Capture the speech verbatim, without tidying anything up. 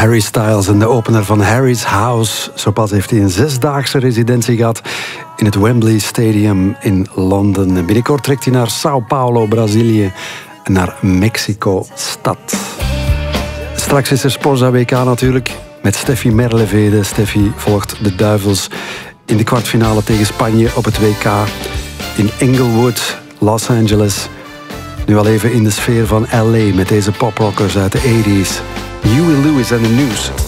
Harry Styles en de opener van Harry's House. Zo pas heeft hij een zesdaagse residentie gehad in het Wembley Stadium in Londen. En binnenkort trekt hij naar Sao Paulo, Brazilië en naar Mexico-stad. Straks is er Sporza W K natuurlijk met Steffi Merlevede. Steffi volgt de Duivels in de kwartfinale tegen Spanje op het W K in Inglewood, Los Angeles. Nu al even in de sfeer van L A met deze poprockers uit de tachtiger. Huey Lewis en de News.